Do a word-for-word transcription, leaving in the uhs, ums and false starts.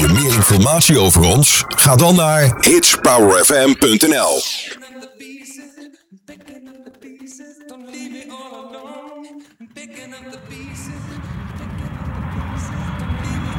meer informatie over ons? Ga dan naar hits power f m punt n l. Picking up the pieces, picking up the pieces, don't leave me